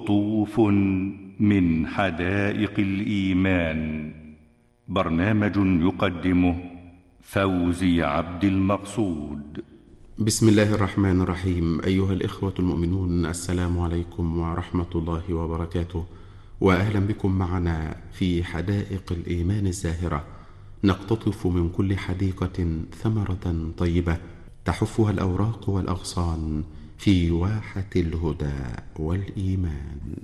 طوف من حدائق الإيمان. برنامج يقدمه فوزي عبد المقصود. بسم الله الرحمن الرحيم. أيها الإخوة المؤمنون، السلام عليكم ورحمة الله وبركاته، وأهلا بكم معنا في حدائق الإيمان الزاهرة. نقتطف من كل حديقة ثمرة طيبة تحفها الأوراق والأغصان في واحة الهدى والإيمان.